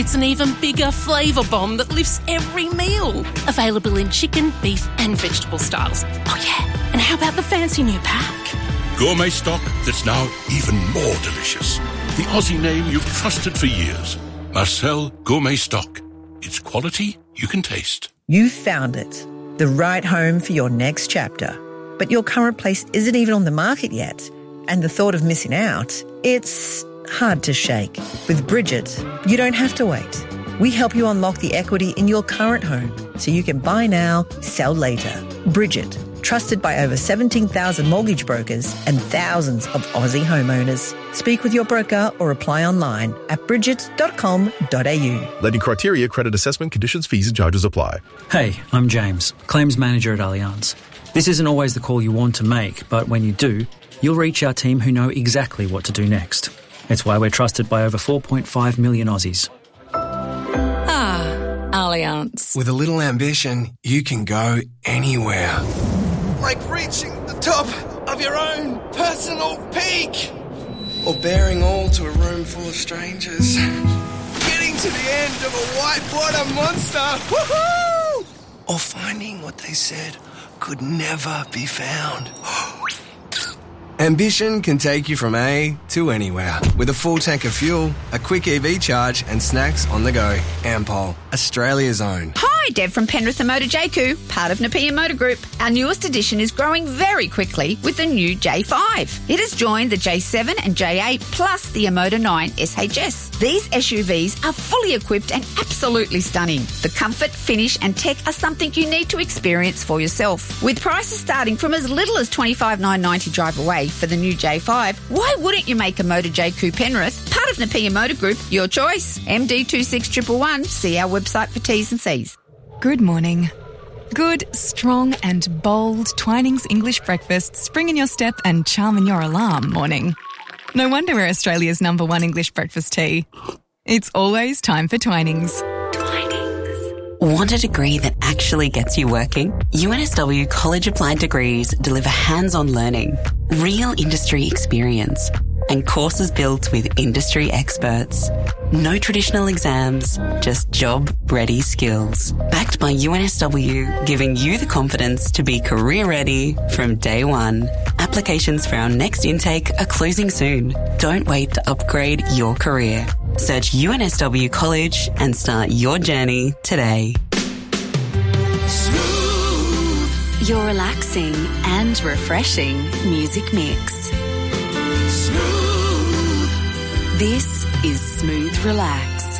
It's an even bigger flavour bomb that lifts every meal. Available in chicken, beef and vegetable styles. Oh yeah, and how about the fancy new pack? Gourmet stock that's now even more delicious. The Aussie name you've trusted for years. Marcel Gourmet Stock. It's quality you can taste. You found it. The right home for your next chapter. But your current place isn't even on the market yet. And the thought of missing out, it's hard to shake. With Bridget, you don't have to wait. We help you unlock the equity in your current home so you can buy now, sell later. Bridget, trusted by over 17,000 mortgage brokers and thousands of Aussie homeowners. Speak with your broker or apply online at bridget.com.au. Lending criteria, credit assessment, conditions, fees and charges apply. Hey, I'm James, Claims Manager at Allianz. This isn't always the call you want to make, but when you do, you'll reach our team who know exactly what to do next. It's why we're trusted by over 4.5 million Aussies. Allianz. With a little ambition, you can go anywhere. Like reaching the top of your own personal peak. Or bearing all to a room full of strangers. Getting to the end of a whitewater monster. Woohoo! Or finding what they said could never be found. Ambition can take you from A to anywhere. With a full tank of fuel, a quick EV charge and snacks on the go. Ampol, Australia's own. Hi, Deb from Penrith Motor JQ, part of Napier Motor Group. Our newest edition is growing very quickly with the new J5. It has joined the J7 and J8 plus the Emoda 9 SHS. These SUVs are fully equipped and absolutely stunning. The comfort, finish and tech are something you need to experience for yourself. With prices starting from as little as $25,990 drive away for the new J5, why wouldn't you make a Motor JQ Penrith, part of Napier Motor Group, your choice? MD26111. See our website for T's and C's. Good morning. Good, strong and bold Twinings English breakfast spring in your step and charm in your alarm morning. No wonder we're Australia's #1 English breakfast tea. It's always time for Twinings. Want a degree that actually gets you working? UNSW College Applied Degrees deliver hands-on learning, real industry experience, and courses built with industry experts. No traditional exams, just job-ready skills. Backed by UNSW, giving you the confidence to be career-ready from day one. Applications for our next intake are closing soon. Don't wait to upgrade your career. Search UNSW College and start your journey today. Smooth. Your relaxing and refreshing music mix. Smooth. This is Smooth Relax.